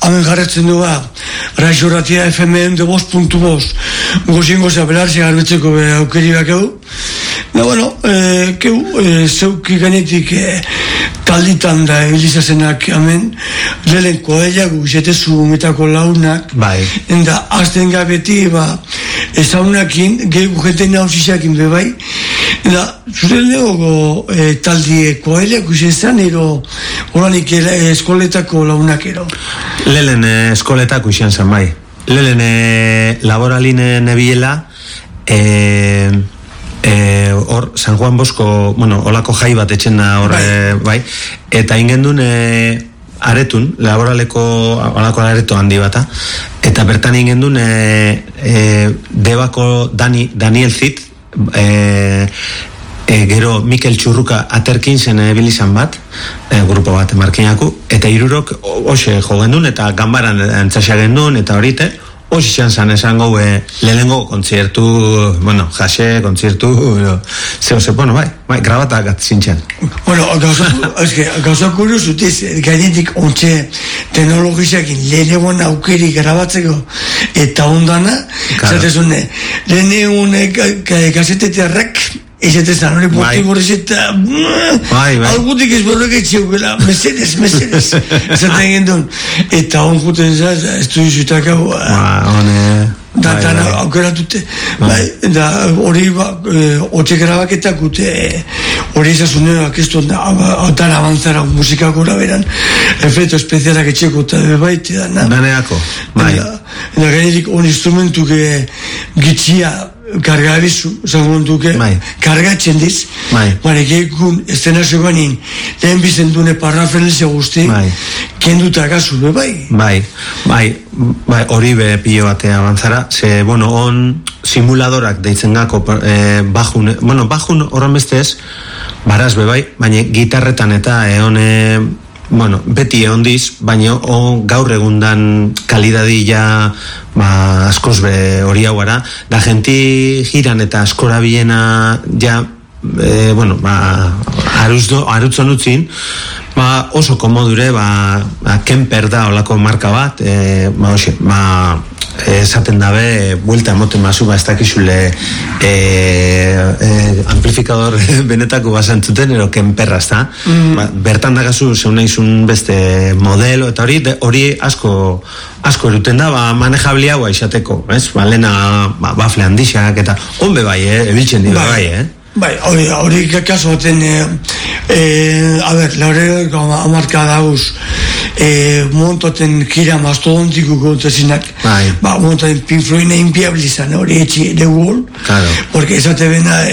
Hemen jarretzen du Raixo Ratia FM de 5.5 gozingo zabelarse garbitzeko aukeri bakeu. Bueno, zeuki ganetik talditan da Elizazenak hemen lehen koela guzetezu metako launak. Bai. Enda azten gabeti ezaunakin, gehiago jenten nauzizakin bebai. Enda zure lehogo taldi koela guzezan ero horanik eskoletako launak ero. Lehen eskoletako izan zen bai. Lehen laboraline nebiela hor San Juan Bosco, olako jai bat etxen da hor, bai. Eta ingendun aretun, laboraleko olako areto handi bata, eta bertan ingendun Debako Daniel Zit, gero Mikel Txurruka aterkin zen bilizan bat, grupo bat markinaku, eta irurok hoxe jo gendun, eta ganbaran entzasia gendun, eta horite, hoxe izan zan esango lehenengo kontziertu, jase, kontziertu, bai, grabatak atzintzen. Gauza kuriosutiz, gainetik ontxe teknologizakin lehenengoan aukeri grabatzeko, eta ondana, zatezune, lehenengoan gazetetarrak, ezetezan, hori borti borrezeta, algutik ez borrek etxeukela, mesedes, ezaten gendun, eta hon juten zaz, ez du izutak hau, dan aukeratute, da hori otxe grabaketak gute, hori ezazunen akestu, dan avanzara musika gora beran, efeto espezialak etxeko eta baite dana. Daneako, bai. Da gainetik hon instrumentuk gitxia, karga abizu, zangon duke, kargatzen diz, baina gekun estenazio banin, lehen bizen dune parrafrenezia guzti, kenduta gazu, bai? Bai, hori be pilo batea avanzara, ze, on simuladorak deitzen gako, bajun horren bestez, baraz be bai, baina gitarretan eta beti ondiz, baina gaur egundan kalidadi ja askoz be hori hauara, da genti giran eta askora biena ja arutzon utzin, oso komodure Kemper da olako marka bat, esaten dabe buelta emoten mazu ez dakizule amplifikador benetako basantzuten ero Kemperra ez da, bertan dagazu zeunaizun beste modelo eta hori asko eruten da manejabli hau izateko, lehena bafle handixak eta onbe bai, ebiltzen dira bai, bai, hori kaso baten laure amarka dauz montoten kira mastodontiko kontezinak montoten Pink Floyd inpiabilizan hori etxi de Wall porque esate bena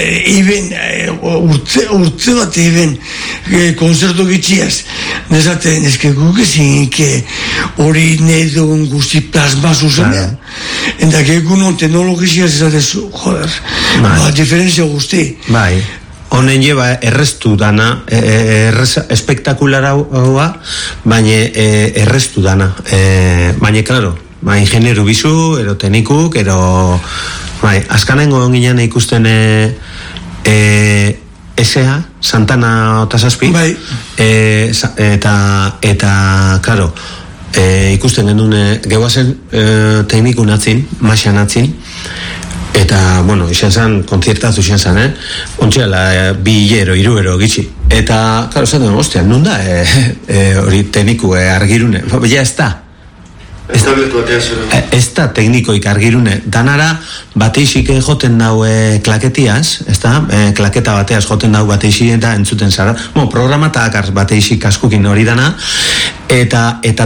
urtze bat eben konzertu gitxiaz nesaten eske gukezin hori nedun guzti plasma zuzenean eta gekun teknologiziaz esatezu joder, diferenzia guzti bai, honen lleva errestu dana, espektakulara hoa, baina errestu dana, baina, klaro, ingenieru bizu, ero tenikuk, ero, azkanengo ginen ikusten S.A. Santana Otasazpi, eta, klaro, ikusten genuen gehuazen teknikun atzin, masian atzin, eta, izan zen, konziertazu izan zen, ontseala, 2 euro gitxi. Eta, klaro, zaten, ostia, nun da, hori tekniku argirune, ja ez da. Ez da teknikoik argirune. Danara, bateixik joten dau klaketiaz, ez da, klaketa bateaz joten dau bateixik eta entzuten zara. Programatak bateixik askukin hori dana, eta